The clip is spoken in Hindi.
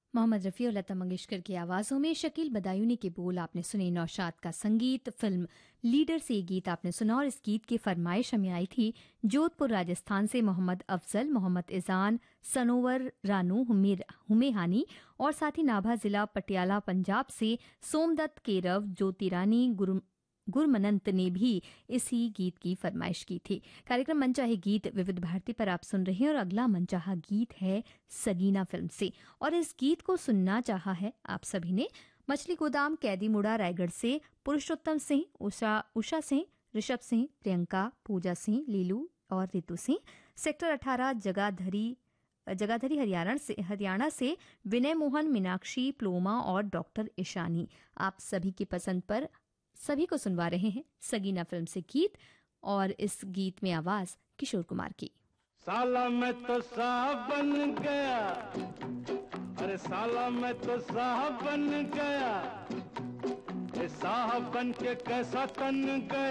मोहम्मद रफ़ी और लता मंगेशकर की आवाज़ों में शकील बदायूनी के बोल आपने सुने। नौशाद का संगीत, फिल्म लीडर से ये गीत आपने सुना और इस गीत की फरमाइश हमें आई थी जोधपुर राजस्थान से मोहम्मद अफजल, मोहम्मद इजान, सनोवर रानू, हुमेहानी और साथ ही नाभा जिला पटियाला पंजाब से सोमदत्त केरव, ज्योति रानी, गुरमनंत ने भी इसी गीत की फरमाइश की थी। कार्यक्रम मनचाहे गीत विविध भारती पर आप सुन रहे हैं और अगला मनचाहा गीत है सगीना फिल्म से और इस गीत को सुनना चाहा है आप सभी ने मछली गोदाम कैदी मुड़ा रायगढ़ से पुरुषोत्तम सिंह, उषा सिंह, ऋषभ सिंह, प्रियंका, पूजा सिंह, लीलू और रितु सिंह। सेक्टर 18 जगाधरी हरियाणा से विनय मोहन, मीनाक्षी, प्लोमा और डॉक्टर ईशानी। आप सभी की पसंद पर सभी को सुनवा रहे हैं सगीना फिल्म से गीत और इस गीत में आवाज किशोर कुमार की। साला मैं तो साहब बन गया, अरे साला मैं तो साहब बन गया, साहब बन के कैसा तन गया।